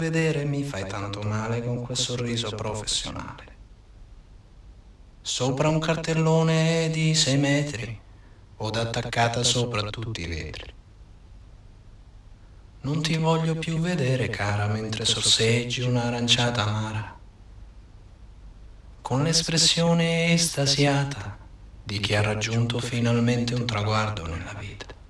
Vedere mi fai tanto male con quel sorriso professionale. Sopra un cartellone di 6 metri, od attaccata sopra tutti i vetri. Non ti voglio più vedere, cara, mentre sorseggi un'aranciata amara, con l'espressione estasiata di chi ha raggiunto finalmente un traguardo nella vita.